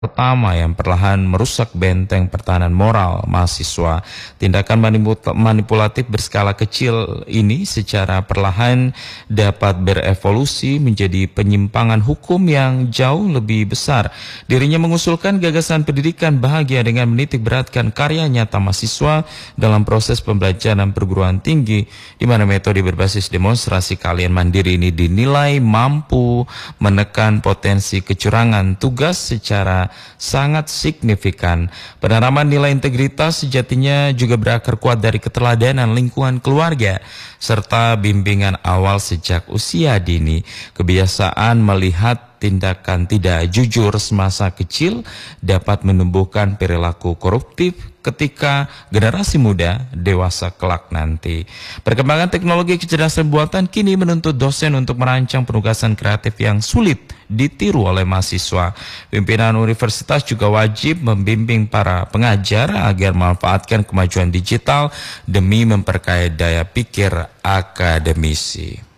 pertama yang perlahan merusak benteng pertahanan moral mahasiswa. Tindakan manipulatif berskala kecil ini secara perlahan dapat berevolusi menjadi penyimpangan hukum yang jauh lebih besar. Dirinya mengusulkan gagasan pendidikan bahagia dengan menitik beratkan karya nyata mahasiswa dalam proses pembelajaran perguruan tinggi, di mana metode berbasis demonstrasi kalian mandiri ini dinilai mampu menekan potensi kecurangan tugas secara sangat signifikan. Penanaman nilai integritas sejatinya juga berakar kuat dari keteladanan lingkungan keluarga serta bimbingan awal sejak usia dini. Kebiasaan melihat tindakan tidak jujur semasa kecil dapat menumbuhkan perilaku koruptif ketika generasi muda dewasa kelak nanti. Perkembangan teknologi kecerdasan buatan kini menuntut dosen untuk merancang penugasan kreatif yang sulit ditiru oleh mahasiswa. Pimpinan universitas juga wajib membimbing para pengajar agar memanfaatkan kemajuan digital demi memperkaya daya pikir akademisi.